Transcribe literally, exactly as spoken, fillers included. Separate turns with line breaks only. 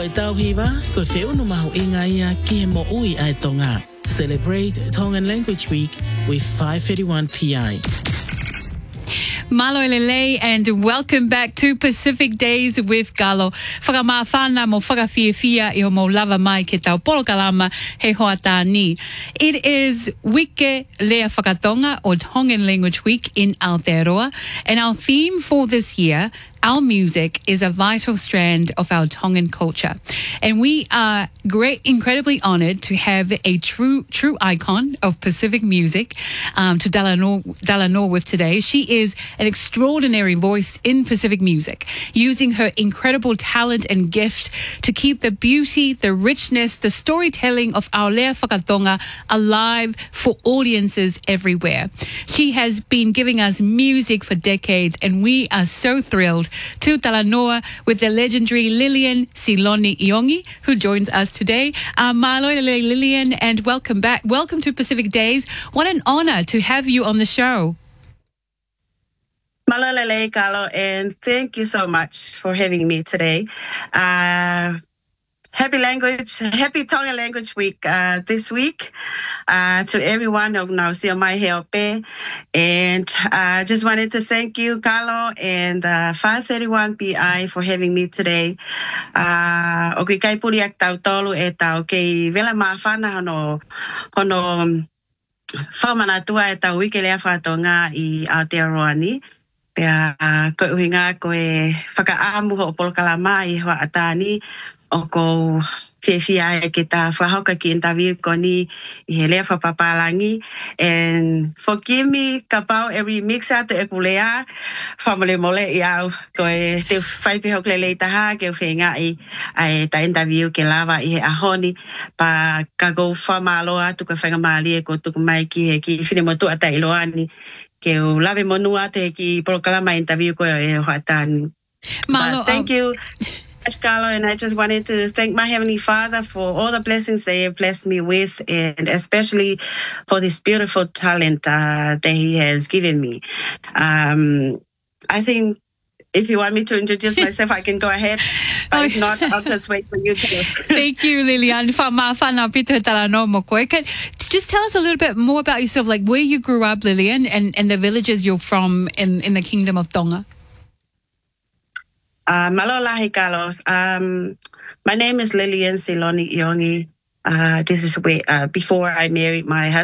Ko e tau hiwa, ko e whiunu mahu inga ia ki he mo ui ai tonga. Celebrate Tongan Language Week with five thirty-one P I.
Malo Lele, and welcome back to Pacific Days with Galo. Whakamawhana mo whakawhiawhia i o mo lava mai ke tau polokalama he hoa tāni. It is Wike Lea Whakatonga, or Tongan Language Week in Aotearoa, and our theme for this year, our music, is a vital strand of our Tongan culture. And we are great, incredibly honoured to have a true true icon of Pacific music um, to Dalanor, Dalanor with today. She is an extraordinary voice in Pacific music, using her incredible talent and gift to keep the beauty, the richness, the storytelling of our Lea Whakatonga alive for audiences everywhere. She has been giving us music for decades, and we are so thrilled to Talanoa with the legendary Lilian Siloni Iongi, who joins us today. Uh, Malo Lilian, and welcome back. Welcome to Pacific Days. What an honour to have you on the show.
Malolele, Carlo, and thank you so much for having me today. Uh, happy language, happy Tonga Language Week uh, this week uh, to everyone of Nausea Mai Heope. And I uh, just wanted to thank you, Carlo, and uh, five thirty-one P I for having me today. Uh, o ke kai puri ak tau tolu e tau kei vela mawhana hono, hono whamanatua e tau wike lea whatonga i Aotearoa ni. Pea uh, ko uhinga ko e whakaamu ho polokalama i hoa atani o ko whiawhia e ke ta whahoka ki interview ko ni i he lea whapapalangi. And forgive me ka pau every mixa to e kulea whamole mole i au ko e te whaipiho klele taha ke uhinga i ai ta interview ke lava i he ahoni pa ka go whamaloa tuka whangamali e ko tuku mai ki he ki whinemotu ata iloani. Que o lave monua te ki proclama interview ko e hoatan.
Malo,
thank um, you, Carlo, and I just wanted to thank my Heavenly Father for all the blessings they have blessed me with, and especially for this beautiful talent uh, that He has given me. Um, I think if you want me to introduce myself, I can go ahead. But if not, I'll just wait for you to.
Thank you, Lilian. Just tell us a little bit more about yourself, like where you grew up, Lilian, and, and the villages you're from in, in the Kingdom of Tonga.
Uh, Malolahi, Carlos. Um, my name is Lilian Siloni Iongi. Uh, this is where, uh, before I married my husband.